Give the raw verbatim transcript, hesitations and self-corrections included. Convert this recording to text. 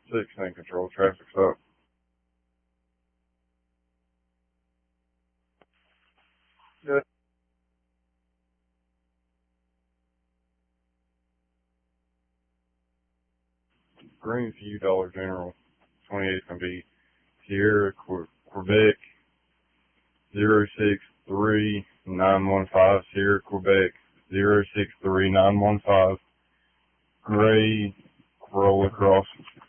sixteen control traffic stop. Yeah. Greenview Dollar General, twenty-eight can be Sierra, Quebec, zero six three nine one five, Sierra, Quebec, zero six three nine one five, gray Corolla Cross.